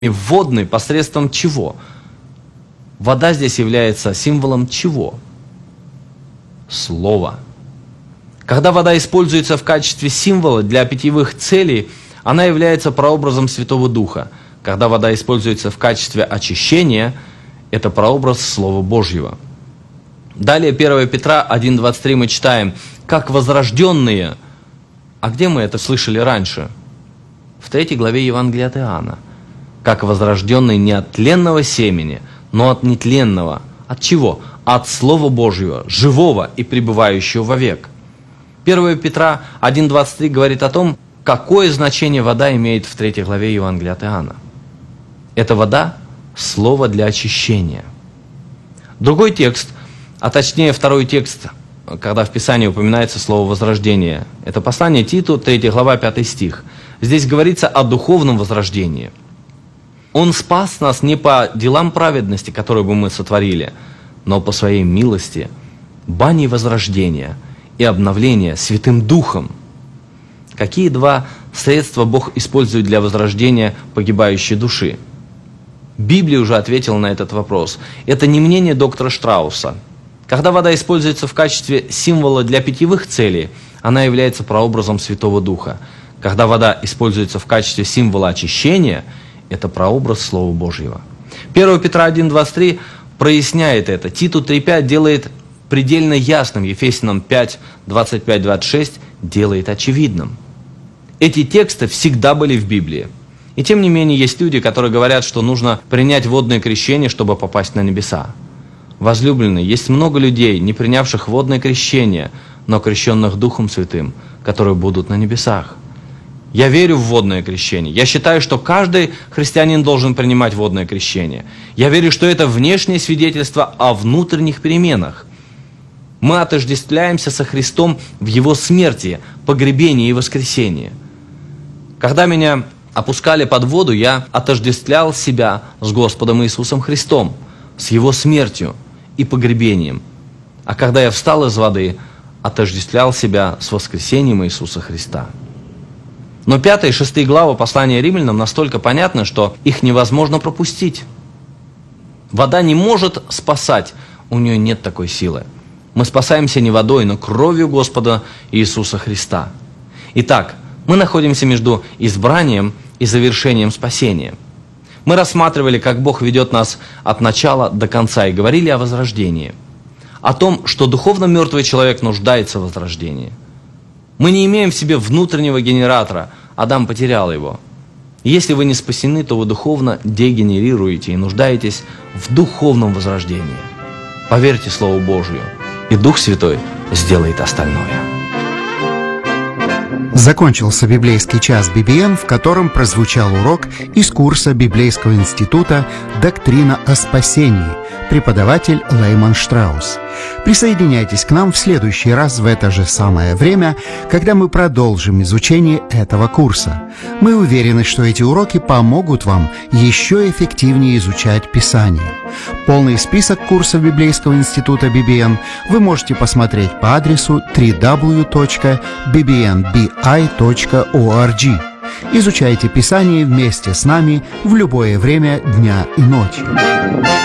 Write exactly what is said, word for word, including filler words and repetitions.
водный посредством чего? Вода здесь является символом чего? Слова. Когда вода используется в качестве символа для питьевых целей, она является прообразом Святого Духа. Когда вода используется в качестве очищения, это прообраз Слова Божьего. Далее первое Петра один двадцать три мы читаем: «Как возрожденные». А где мы это слышали раньше? В третьей главе Евангелия от Иоанна. «Как возрожденные не от тленного семени, но от нетленного». От чего? От Слова Божьего, живого и пребывающего вовек. первое Петра один двадцать три говорит о том, какое значение вода имеет в третьей главе Евангелия от Иоанна. Это вода – слово для очищения. Другой текст, а точнее второй текст, когда в Писании упоминается слово «возрождение», это послание Титу, третья глава, пятый стих. Здесь говорится о духовном возрождении. Он спас нас не по делам праведности, которые бы мы сотворили, но по своей милости, баней возрождения и обновления Святым Духом. Какие два средства Бог использует для возрождения погибающей души? Библия уже ответила на этот вопрос. Это не мнение доктора Штрауса. Когда вода используется в качестве символа для питьевых целей, она является прообразом Святого Духа. Когда вода используется в качестве символа очищения, это прообраз Слова Божьего. первое Петра один двадцать три проясняет это. Титу три пять делает предельно ясным, Ефесянам пять двадцать пять двадцать шесть делает очевидным. Эти тексты всегда были в Библии. И тем не менее, есть люди, которые говорят, что нужно принять водное крещение, чтобы попасть на небеса. Возлюбленные, есть много людей, не принявших водное крещение, но крещенных Духом Святым, которые будут на небесах. Я верю в водное крещение. Я считаю, что каждый христианин должен принимать водное крещение. Я верю, что это внешнее свидетельство о внутренних переменах. Мы отождествляемся со Христом в Его смерти, погребении и воскресении. Когда меня опускали под воду, я отождествлял себя с Господом Иисусом Христом, с Его смертью и погребением. А когда я встал из воды, отождествлял себя с воскресением Иисуса Христа. Но пятая и шестая глава послания Римлянам настолько понятны, что их невозможно пропустить. Вода не может спасать, у нее нет такой силы. Мы спасаемся не водой, но кровью Господа Иисуса Христа. Итак, мы находимся между избранием и завершением спасения. Мы рассматривали, как Бог ведет нас от начала до конца, и говорили о возрождении. О том, что духовно мертвый человек нуждается в возрождении. Мы не имеем в себе внутреннего генератора, Адам потерял его. Если вы не спасены, то вы духовно дегенерируете и нуждаетесь в духовном возрождении. Поверьте Слову Божию, и Дух Святой сделает остальное. Закончился библейский час би би эн, в котором прозвучал урок из курса Библейского института «Доктрина о спасении», преподаватель Лейман Штраус. Присоединяйтесь к нам в следующий раз в это же самое время, когда мы продолжим изучение этого курса. Мы уверены, что эти уроки помогут вам еще эффективнее изучать Писание. Полный список курсов Библейского института би би эн вы можете посмотреть по адресу дабл ю дабл ю дабл ю точка би би эн би ай точка орг. Изучайте Писание вместе с нами в любое время дня и ночи.